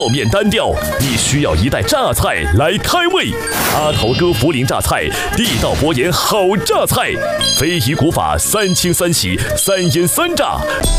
面单调，你需要一袋榨菜来开胃。阿桃哥涪陵榨菜，地道博研好榨菜，非遗古法3清3洗3腌3炸。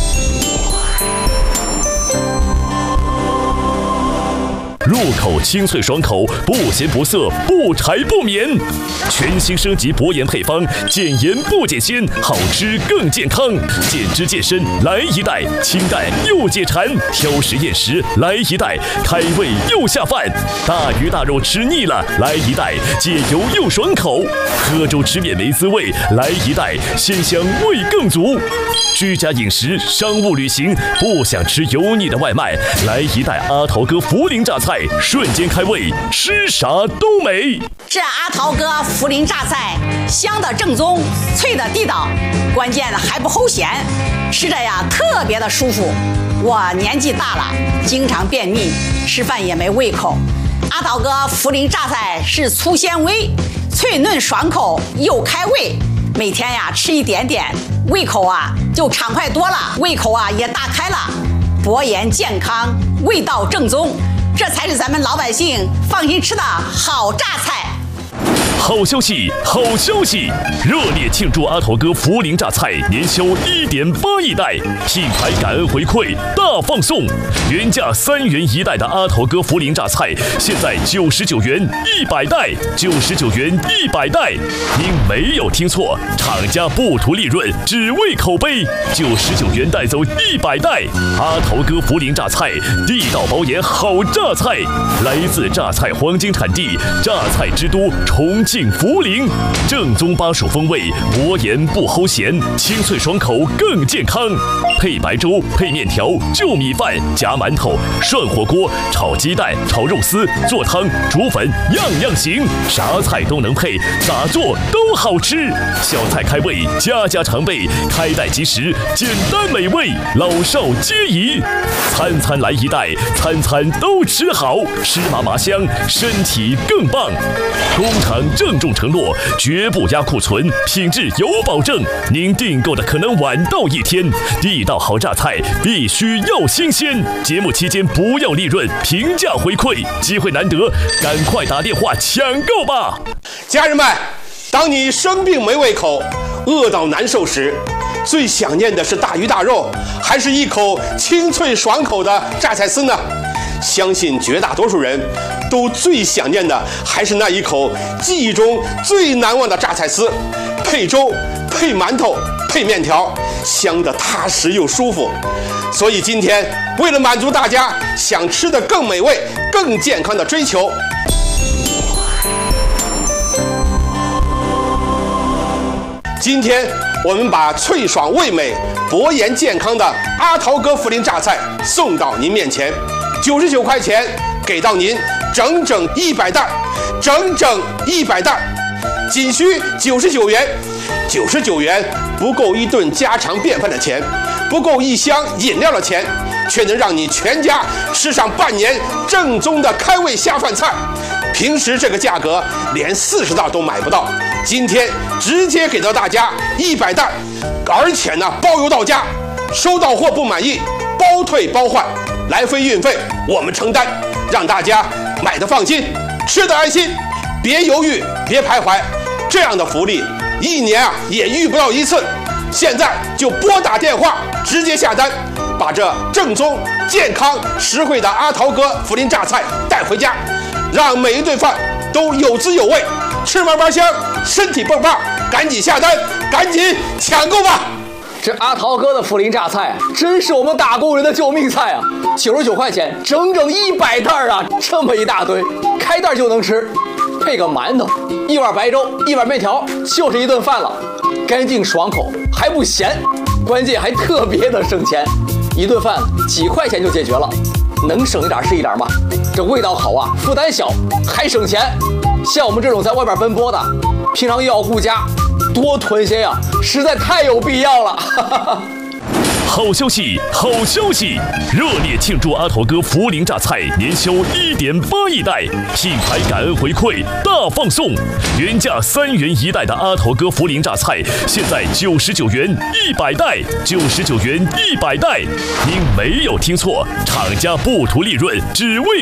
入口清脆爽口，不咸不涩，不柴不绵。全新升级博研配方，减盐不减鲜，好吃更健康。减脂健身来一袋，清淡又解馋；挑食厌食来一袋，开胃又下饭。大鱼大肉吃腻了，来一袋，解油又爽口。喝粥吃面没滋味，来一袋，鲜香味更足。居家饮食、商务旅行，不想吃油腻的外卖，来一袋阿桃哥涪陵榨菜，瞬间开胃，吃啥都美。 这阿桃哥涪陵榨菜，香的正宗，脆的地道，关键还不齁咸，吃着呀特别的舒服。我年纪大了，经常便秘，吃饭也没胃口。阿桃哥涪陵榨菜是粗纤维，脆嫩爽口又开胃。每天呀吃一点点，胃口啊就畅快多了，胃口啊也大开了。博研健康，味道正宗，这才是咱们老百姓放心吃的好榨菜。 好消息，好消息！热烈庆祝阿桃哥涪陵榨菜年销1.8亿袋，品牌感恩回馈大放送。原价3元1袋的阿桃哥涪陵榨菜，现在99元100袋，99元100袋。您没有听错，厂家不图利润，只为口碑。99元带走100袋。阿桃哥涪陵榨菜，地道保研好榨菜，来自榨菜黄金产地，榨菜之都重庆涪陵，正宗巴蜀风味，博研不齁咸，清脆爽口更健康。配白粥，配面条，就米饭，夹馒头，涮火锅，炒鸡蛋，炒肉丝，做汤，煮粉，样样行，啥菜都能配，咋做都好吃。小菜开胃，家家常备，开袋即食，简单美味，老少皆宜。餐餐来一袋，餐餐都吃好，吃麻麻香，身体更棒。工厂郑重承诺，绝不压库存，品质有保证。您订购的可能晚到1天，地道好榨菜必须要新鲜。节目期间不要利润，平价回馈，机会难得，赶快打电话抢购吧！ 家人们，当你生病没胃口、饿到难受时，最想念的是大鱼大肉，还是一口清脆爽口的榨菜丝呢？相信绝大多数人都最想念的还是那一口记忆中最难忘的榨菜丝，配粥、配馒头、配面条，香得踏实又舒服。所以今天为了满足大家想吃的更美味、更健康的追求，今天我们把脆爽味美、博研健康的阿桃哥涪陵榨菜送到您面前，99块钱给到您整整100袋，整整100袋，仅需99元。99元不够一顿家常便饭的钱，不够一箱饮料的钱，却能让你全家吃上半年正宗的开胃下饭菜。平时这个价格连40袋都买不到，今天直接给到大家100袋，而且呢包邮到家，收到货不满意包退包换，来回运费我们承担，让大家买得放心，吃得安心，别犹豫，别徘徊。这样的福利1年也遇不到1次，现在就拨打电话直接下单，把这正宗、健康、实惠的阿桃哥涪陵榨菜带回家，让每一顿饭都有滋有味，吃嘛嘛香，身体蹦棒。赶紧下单，赶紧抢购吧！ 这阿桃哥的涪陵榨菜真是我们打工人的救命菜啊！99块钱，整整100袋啊！这么一大堆，开袋就能吃，配个馒头，一碗白粥，一碗面条，就是一顿饭了，干净爽口，还不咸，关键还特别的省钱，一顿饭几块钱就解决了，能省一点是一点嘛。这味道好啊，负担小，还省钱。像我们这种在外边奔波的，平常又要顾家，多囤些呀，实在太有必要了。 好消息，好消息！热烈庆祝阿头哥涪陵榨菜年销1.8亿袋，品牌感恩回馈大放送。原价3元1袋的阿头哥涪陵榨菜，现在99元100袋，99元100袋。您没有听错，厂家不图利润，只为